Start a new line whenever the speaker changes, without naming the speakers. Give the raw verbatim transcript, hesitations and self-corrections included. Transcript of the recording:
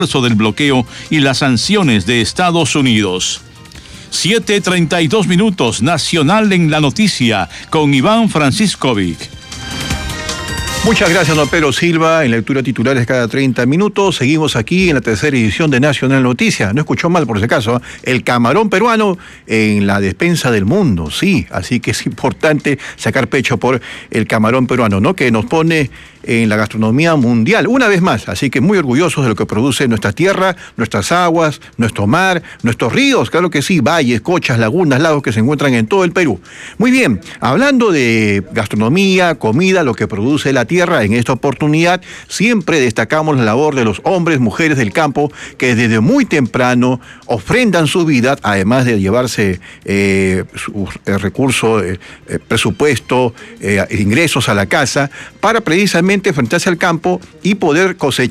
del bloqueo y las sanciones de Estados Unidos. siete treinta y dos minutos, Nacional en la Noticia, con Iván Franciscovic.
Muchas gracias, don Pedro Silva. En lectura titulares cada treinta minutos. Seguimos aquí en la tercera edición de Nacional Noticias. No escuchó mal, por si acaso. ¿eh? El camarón peruano en la despensa del mundo, sí. Así que es importante sacar pecho por el camarón peruano, ¿no? Que nos pone en la gastronomía mundial, una vez más. Así que muy orgullosos de lo que produce nuestra tierra, nuestras aguas, nuestro mar, nuestros ríos, claro que sí, valles, cochas, lagunas, lagos que se encuentran en todo el Perú. Muy bien, hablando de gastronomía, comida, lo que produce la tierra, en esta oportunidad siempre destacamos la labor de los hombres, mujeres del campo, que desde muy temprano ofrendan su vida, además de llevarse eh, su eh, recurso, eh, eh, presupuesto, eh, ingresos a la casa, para precisamente enfrentarse al campo y poder cosechar